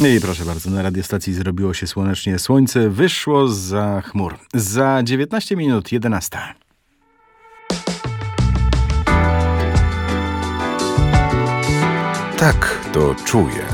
I proszę bardzo, na radiostacji zrobiło się słonecznie, słońce wyszło zza chmur. Za 19 minut 11. Tak to czuję.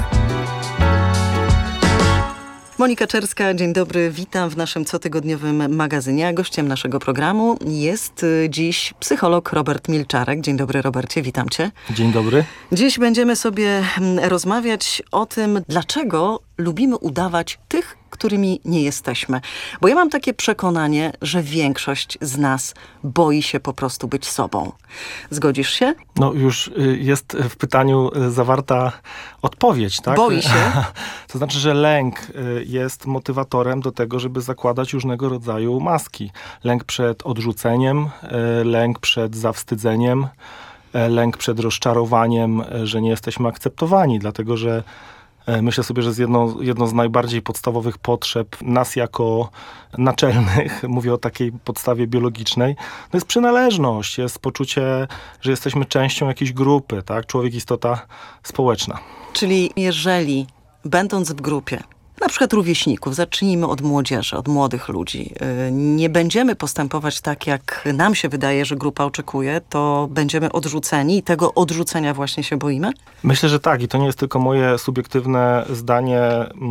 Monika Czerska, dzień dobry, witam w naszym cotygodniowym magazynie. A gościem naszego programu jest dziś psycholog Robert Milczarek. Dzień dobry, Robercie, witam cię. Dzień dobry. Dziś będziemy sobie rozmawiać o tym, dlaczego lubimy udawać tych, którymi nie jesteśmy. Bo ja mam takie przekonanie, że większość z nas boi się po prostu być sobą. Zgodzisz się? No już jest w pytaniu zawarta odpowiedź, tak? Boi się? To znaczy, że lęk jest motywatorem do tego, żeby zakładać różnego rodzaju maski. Lęk przed odrzuceniem, lęk przed zawstydzeniem, lęk przed rozczarowaniem, że nie jesteśmy akceptowani, dlatego że myślę sobie, że jest jedną z najbardziej podstawowych potrzeb nas jako naczelnych, mówię o takiej podstawie biologicznej, to jest przynależność, jest poczucie, że jesteśmy częścią jakiejś grupy, tak? Człowiek istota społeczna. Czyli jeżeli, będąc w grupie, na przykład rówieśników, zacznijmy od młodzieży, od młodych ludzi, nie będziemy postępować tak, jak nam się wydaje, że grupa oczekuje, to będziemy odrzuceni i tego odrzucenia właśnie się boimy? Myślę, że tak i to nie jest tylko moje subiektywne zdanie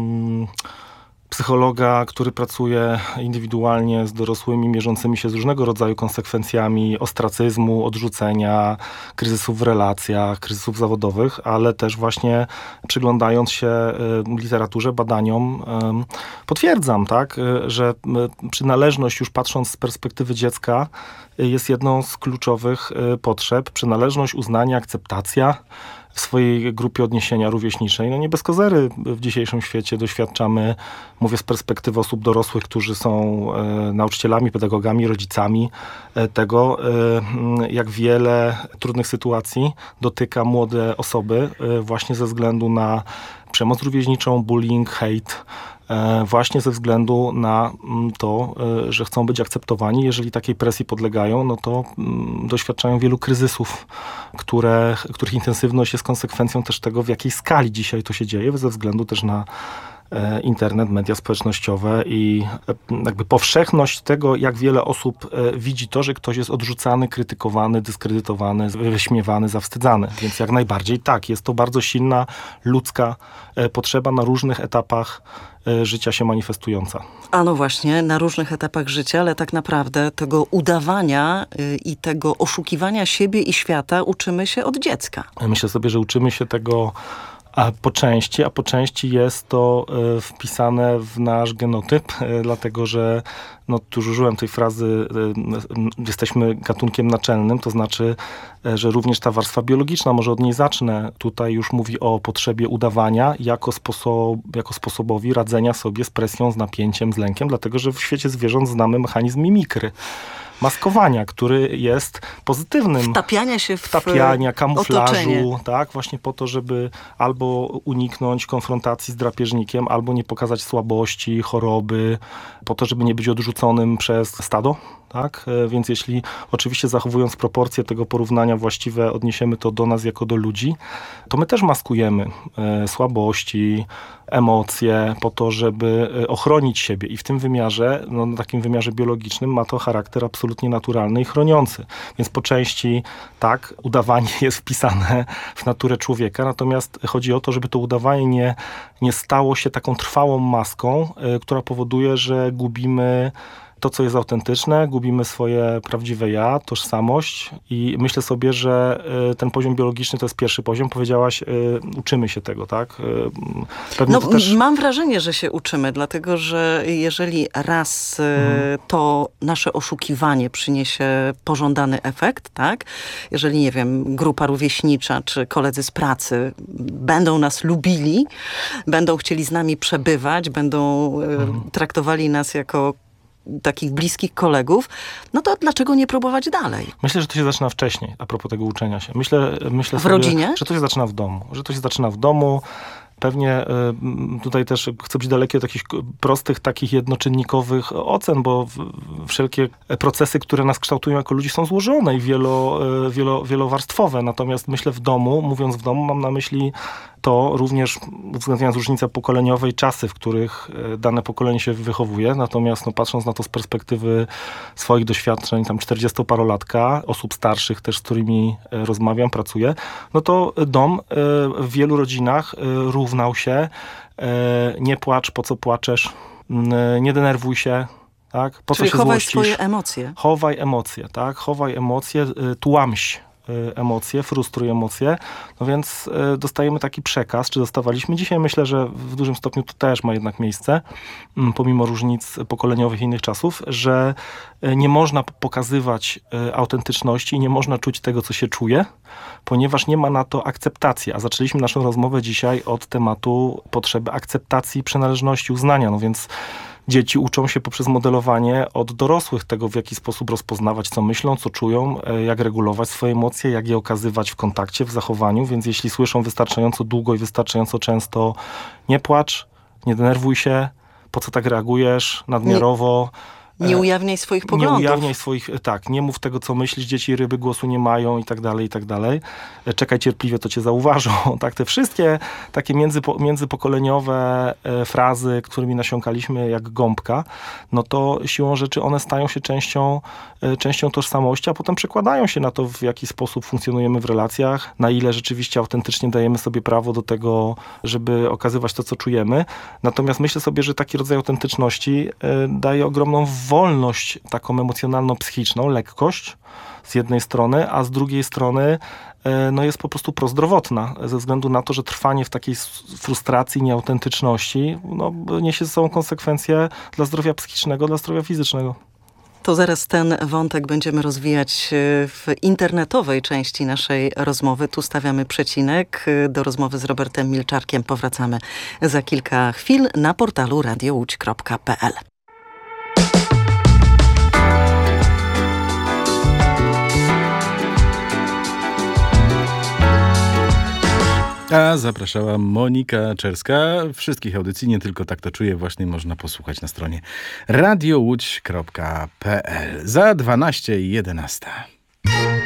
psychologa, który pracuje indywidualnie z dorosłymi, mierzącymi się z różnego rodzaju konsekwencjami ostracyzmu, odrzucenia, kryzysów w relacjach, kryzysów zawodowych, ale też właśnie przyglądając się literaturze, badaniom, potwierdzam, tak, że przynależność, już patrząc z perspektywy dziecka, jest jedną z kluczowych potrzeb. Przynależność, uznanie, akceptacja w swojej grupie odniesienia rówieśniczej. No nie bez kozery w dzisiejszym świecie doświadczamy, mówię z perspektywy osób dorosłych, którzy są nauczycielami, pedagogami, rodzicami, tego, jak wiele trudnych sytuacji dotyka młode osoby właśnie ze względu na przemoc rówieśniczą, bullying, hate, właśnie ze względu na to, że chcą być akceptowani. Jeżeli takiej presji podlegają, no to doświadczają wielu kryzysów, których intensywność jest konsekwencją też tego, w jakiej skali dzisiaj to się dzieje, ze względu też na internet, media społecznościowe i jakby powszechność tego, jak wiele osób widzi to, że ktoś jest odrzucany, krytykowany, dyskredytowany, wyśmiewany, zawstydzany. Więc jak najbardziej tak, jest to bardzo silna ludzka potrzeba na różnych etapach życia się manifestująca. A no właśnie, na różnych etapach życia, ale tak naprawdę tego udawania i tego oszukiwania siebie i świata uczymy się od dziecka. Myślę sobie, że uczymy się tego a po części jest to wpisane w nasz genotyp, dlatego że, no tu już użyłem tej frazy, jesteśmy gatunkiem naczelnym, to znaczy, że również ta warstwa biologiczna, może od niej zacznę, tutaj już mówi o potrzebie udawania jako sposobowi radzenia sobie z presją, z napięciem, z lękiem, dlatego że w świecie zwierząt znamy mechanizm mimikry. Maskowania, który jest pozytywnym. Wtapiania się w kamuflażu, otoczenie. tak, właśnie po to, żeby albo uniknąć konfrontacji z drapieżnikiem, albo nie pokazać słabości, choroby, po to, żeby nie być odrzuconym przez stado, tak? Więc jeśli oczywiście zachowując proporcje tego porównania właściwe, odniesiemy to do nas jako do ludzi, to my też maskujemy słabości, emocje po to, żeby ochronić siebie i w tym wymiarze, no na takim wymiarze biologicznym ma to charakter absolutnie naturalny i chroniący. Więc po części tak, udawanie jest wpisane w naturę człowieka, natomiast chodzi o to, żeby to udawanie nie stało się taką trwałą maską, która powoduje, że gubimy to, co jest autentyczne, gubimy swoje prawdziwe ja, tożsamość i myślę sobie, że ten poziom biologiczny to jest pierwszy poziom. Powiedziałaś, uczymy się tego, tak? Pewnie no, to też... Mam wrażenie, że się uczymy, dlatego że jeżeli raz to nasze oszukiwanie przyniesie pożądany efekt, tak? Jeżeli, nie wiem, grupa rówieśnicza czy koledzy z pracy będą nas lubili, będą chcieli z nami przebywać, będą traktowali nas jako takich bliskich kolegów, no to dlaczego nie próbować dalej? Myślę, że to się zaczyna wcześniej, a propos tego uczenia się. Myślę w sobie, rodzinie? że to się zaczyna w domu. Że to się zaczyna w domu. Pewnie tutaj też chcę być daleki od takich prostych, takich jednoczynnikowych ocen, bo wszelkie procesy, które nas kształtują jako ludzi, są złożone i wielowarstwowe. Natomiast myślę w domu, mówiąc w domu, mam na myśli to również uwzględniając różnice pokoleniowe i czasy, w których dane pokolenie się wychowuje. Natomiast patrząc na to z perspektywy swoich doświadczeń, tam 40-parolatka, osób starszych też, z którymi rozmawiam, pracuję, no to dom w wielu rodzinach równał się. Nie płacz, po co płaczesz, nie denerwuj się, tak? Po Czyli co się chowaj złościsz? swoje emocje. Chowaj emocje, tak? Chowaj emocje, tłamś emocje, frustruj emocje. No więc dostajemy taki przekaz, czy dostawaliśmy. Dzisiaj myślę, że w dużym stopniu to też ma jednak miejsce, pomimo różnic pokoleniowych i innych czasów, że nie można pokazywać autentyczności i nie można czuć tego, co się czuje, ponieważ nie ma na to akceptacji. A zaczęliśmy naszą rozmowę dzisiaj od tematu potrzeby akceptacji, przynależności, uznania. No więc dzieci uczą się poprzez modelowanie od dorosłych tego, w jaki sposób rozpoznawać, co myślą, co czują, jak regulować swoje emocje, jak je okazywać w kontakcie, w zachowaniu. Więc jeśli słyszą wystarczająco długo i wystarczająco często nie płacz, nie denerwuj się, po co tak reagujesz nadmiarowo, Nie ujawniaj swoich poglądów. nie ujawniaj swoich, tak, nie mów tego, co myślisz, dzieci ryby głosu nie mają i tak dalej, i tak dalej. Czekaj cierpliwie, to cię zauważą. Tak, te wszystkie takie międzypokoleniowe frazy, którymi nasiąkaliśmy jak gąbka, no to siłą rzeczy one stają się częścią tożsamości, a potem przekładają się na to, w jaki sposób funkcjonujemy w relacjach, na ile rzeczywiście autentycznie dajemy sobie prawo do tego, żeby okazywać to, co czujemy. Natomiast myślę sobie, że taki rodzaj autentyczności daje ogromną wolność taką emocjonalno-psychiczną, lekkość z jednej strony, a z drugiej strony jest po prostu prozdrowotna, ze względu na to, że trwanie w takiej frustracji, nieautentyczności niesie ze sobą konsekwencje dla zdrowia psychicznego, dla zdrowia fizycznego. To zaraz ten wątek będziemy rozwijać w internetowej części naszej rozmowy. Tu stawiamy przecinek. Do rozmowy z Robertem Milczarkiem powracamy za kilka chwil na portalu radiołódź.pl. A zapraszała Monika Czerska. Wszystkich audycji, nie tylko Tak to czuję, właśnie można posłuchać na stronie radiołódź.pl. Za 12:11.